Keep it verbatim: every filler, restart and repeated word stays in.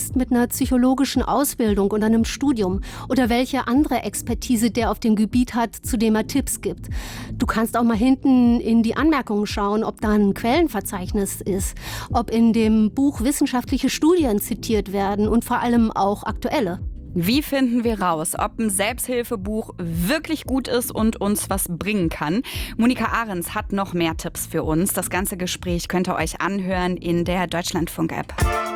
ist mit einer psychologischen Ausbildung und einem Studium oder welche andere Expertise der auf dem Gebiet hat, zu dem er Tipps gibt. Du kannst auch mal hinten in die Anmerkungen schauen, ob da ein Quellenverzeichnis ist, ob in dem Buch wissenschaftliche Studien zitiert werden und vor allem auch aktuelle. Wie finden wir raus, ob ein Selbsthilfebuch wirklich gut ist und uns was bringen kann? Monika Ahrens hat noch mehr Tipps für uns. Das ganze Gespräch könnt ihr euch anhören in der Deutschlandfunk-App.